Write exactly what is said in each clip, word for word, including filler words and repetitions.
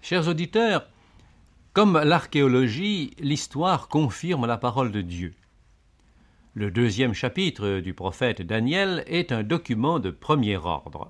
Chers auditeurs, comme l'archéologie, l'histoire confirme la parole de Dieu. Le deuxième chapitre du prophète Daniel est un document de premier ordre.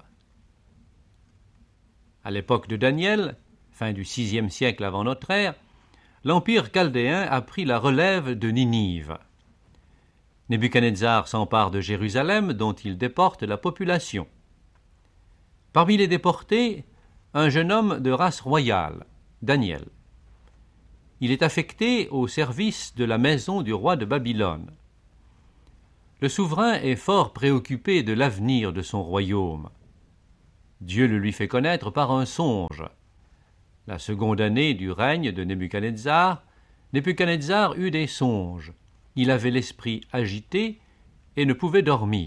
À l'époque de Daniel, fin du sixième siècle avant notre ère, l'empire chaldéen a pris la relève de Ninive. Nebuchadnezzar s'empare de Jérusalem, dont il déporte la population. Parmi les déportés, un jeune homme de race royale, Daniel. Il est affecté au service de la maison du roi de Babylone. Le souverain est fort préoccupé de l'avenir de son royaume. Dieu le lui fait connaître par un songe. La seconde année du règne de Nebuchadnezzar, Nebuchadnezzar eut des songes. Il avait l'esprit agité et ne pouvait dormir.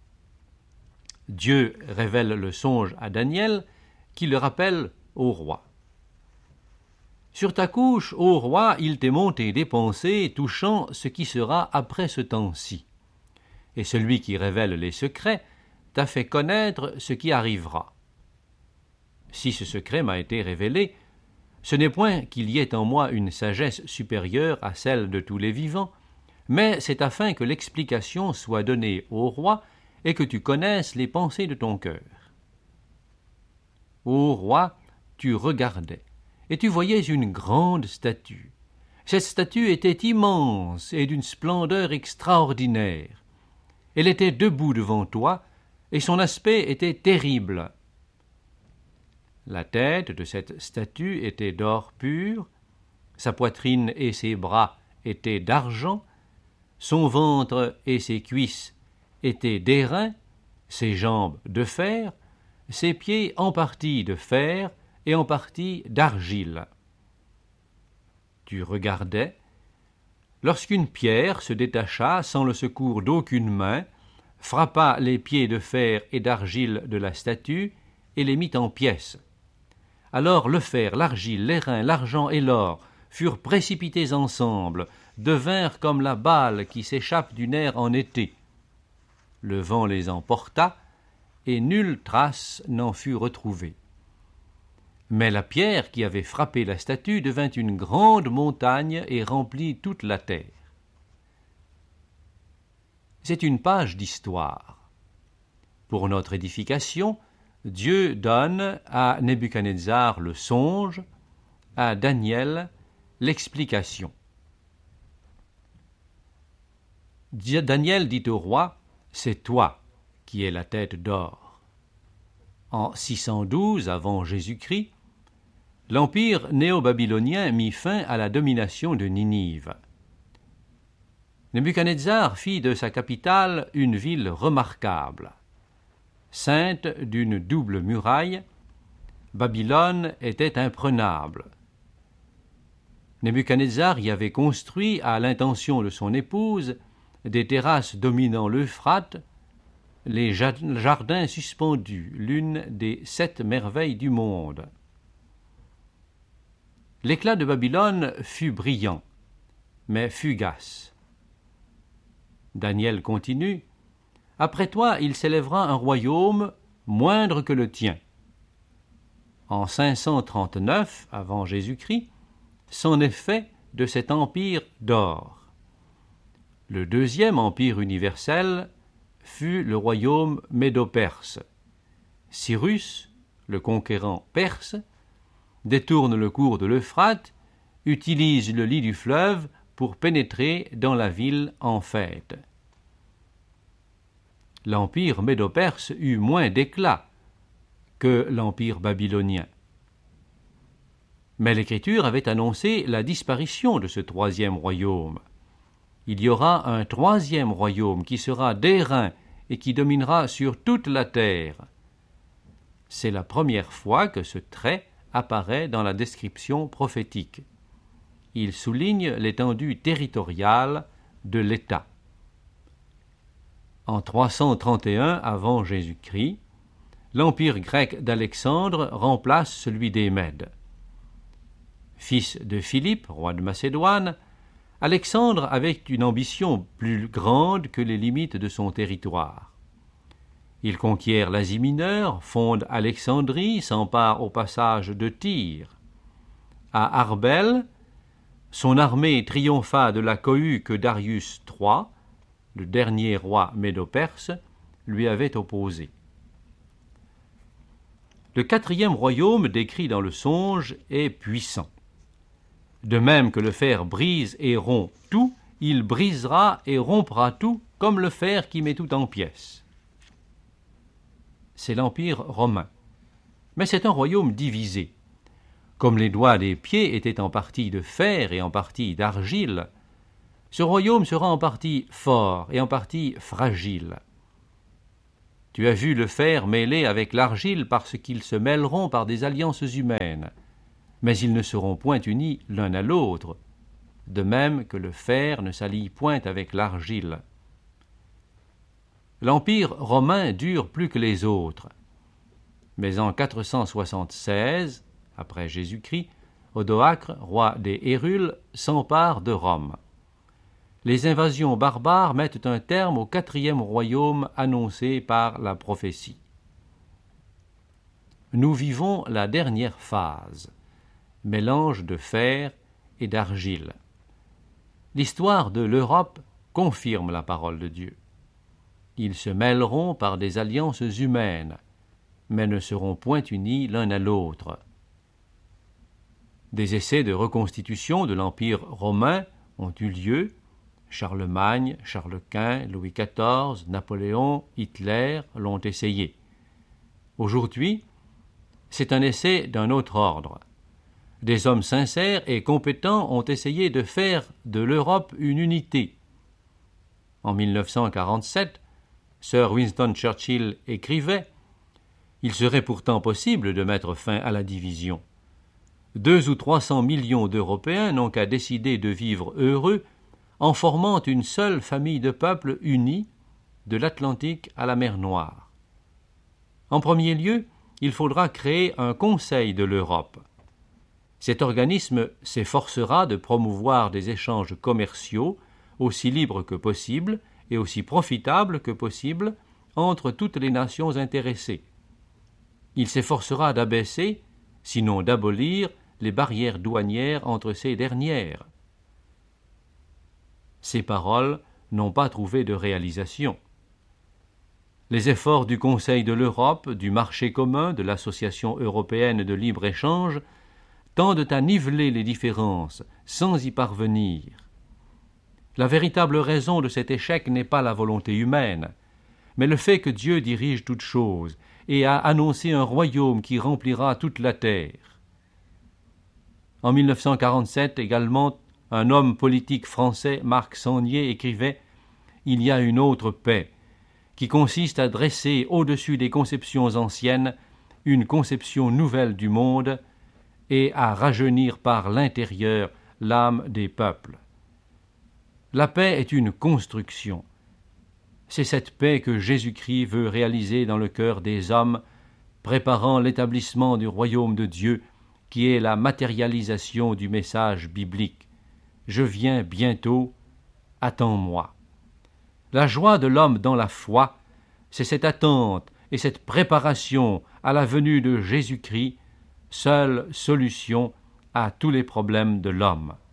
Dieu révèle le songe à Daniel, qui le rappelle au roi. Sur ta couche, ô roi, il t'est monté des pensées touchant ce qui sera après ce temps-ci. Et celui qui révèle les secrets t'a fait connaître ce qui arrivera. Si ce secret m'a été révélé, ce n'est point qu'il y ait en moi une sagesse supérieure à celle de tous les vivants, mais c'est afin que l'explication soit donnée au roi et que tu connaisses les pensées de ton cœur. Ô roi, tu regardais, et tu voyais une grande statue. Cette statue était immense et d'une splendeur extraordinaire. Elle était debout devant toi, et son aspect était terrible. La tête de cette statue était d'or pur, sa poitrine et ses bras étaient d'argent, son ventre et ses cuisses étaient d'airain, ses jambes de fer, ses pieds en partie de fer et en partie d'argile. Tu regardais, lorsqu'une pierre se détacha sans le secours d'aucune main, frappa les pieds de fer et d'argile de la statue et les mit en pièces. Alors le fer, l'argile, l'airain, l'argent et l'or furent précipités ensemble, devinrent comme la balle qui s'échappe du nerf en été. Le vent les emporta, et nulle trace n'en fut retrouvée. Mais la pierre qui avait frappé la statue devint une grande montagne et remplit toute la terre. C'est une page d'histoire. Pour notre édification, Dieu donne à Nebuchadnezzar le songe, à Daniel l'explication. Daniel dit au roi, « C'est toi qui es la tête d'or. » En six cent douze avant Jésus-Christ, l'empire néo-babylonien mit fin à la domination de Ninive. Nebuchadnezzar fit de sa capitale une ville remarquable. Ceinte d'une double muraille, Babylone était imprenable. Nebuchadnezzar y avait construit, à l'intention de son épouse, des terrasses dominant l'Euphrate, les jardins suspendus, l'une des sept merveilles du monde. L'éclat de Babylone fut brillant, mais fugace. Daniel continue, « Après toi, il s'élèvera un royaume moindre que le tien. » En cinq cent trente-neuf avant Jésus-Christ, c'en est fait de cet empire d'or. Le deuxième empire universel fut le royaume médo-perse. Cyrus, le conquérant perse, détourne le cours de l'Euphrate, utilise le lit du fleuve pour pénétrer dans la ville en fête. L'empire médo-perse eut moins d'éclat que l'empire babylonien. Mais l'Écriture avait annoncé la disparition de ce troisième royaume. Il y aura un troisième royaume qui sera d'airain et qui dominera sur toute la terre. C'est la première fois que ce trait apparaît dans la description prophétique. Il souligne l'étendue territoriale de l'État. En trois cent trente et un avant Jésus-Christ, l'empire grec d'Alexandre remplace celui des Mèdes. Fils de Philippe, roi de Macédoine, Alexandre avait une ambition plus grande que les limites de son territoire. Il conquiert l'Asie mineure, fonde Alexandrie, s'empare au passage de Tyr. à Arbel, son armée triompha de la cohue que Darius trois, le dernier roi médo-perse, lui avait opposée. Le quatrième royaume décrit dans le songe est puissant. De même que le fer brise et rompt tout, il brisera et rompra tout comme le fer qui met tout en pièces. C'est l'Empire romain. Mais c'est un royaume divisé. Comme les doigts des pieds étaient en partie de fer et en partie d'argile, ce royaume sera en partie fort et en partie fragile. Tu as vu le fer mêlé avec l'argile parce qu'ils se mêleront par des alliances humaines, mais ils ne seront point unis l'un à l'autre, de même que le fer ne s'allie point avec l'argile. L'Empire romain dure plus que les autres, mais en quatre cent soixante-seize, après Jésus-Christ, Odoacre, roi des Hérules, s'empare de Rome. Les invasions barbares mettent un terme au quatrième royaume annoncé par la prophétie. Nous vivons la dernière phase, mélange de fer et d'argile. L'histoire de l'Europe confirme la parole de Dieu. Ils se mêleront par des alliances humaines, mais ne seront point unis l'un à l'autre. Des essais de reconstitution de l'Empire romain ont eu lieu. Charlemagne, Charles Quint, Louis quatorze, Napoléon, Hitler l'ont essayé. Aujourd'hui, c'est un essai d'un autre ordre. Des hommes sincères et compétents ont essayé de faire de l'Europe une unité. En mille neuf cent quarante-sept, Sir Winston Churchill écrivait « Il serait pourtant possible de mettre fin à la division. Deux ou trois cents millions d'Européens n'ont qu'à décider de vivre heureux en formant une seule famille de peuples unis de l'Atlantique à la mer Noire. En premier lieu, il faudra créer un Conseil de l'Europe. Cet organisme s'efforcera de promouvoir des échanges commerciaux aussi libres que possible et aussi profitables que possible entre toutes les nations intéressées. Il s'efforcera d'abaisser, sinon d'abolir, les barrières douanières entre ces dernières. Ces paroles n'ont pas trouvé de réalisation. Les efforts du Conseil de l'Europe, du marché commun, de l'Association européenne de libre-échange tendent à niveler les différences sans y parvenir. La véritable raison de cet échec n'est pas la volonté humaine, mais le fait que Dieu dirige toutes choses et a annoncé un royaume qui remplira toute la terre. En mille neuf cent quarante-sept également, un homme politique français, Marc Sangnier, écrivait « Il y a une autre paix, qui consiste à dresser au-dessus des conceptions anciennes une conception nouvelle du monde et à rajeunir par l'intérieur l'âme des peuples. » La paix est une construction. C'est cette paix que Jésus-Christ veut réaliser dans le cœur des hommes, préparant l'établissement du royaume de Dieu, qui est la matérialisation du message biblique. Je viens bientôt, attends-moi. La joie de l'homme dans la foi, c'est cette attente et cette préparation à la venue de Jésus-Christ, seule solution à tous les problèmes de l'homme.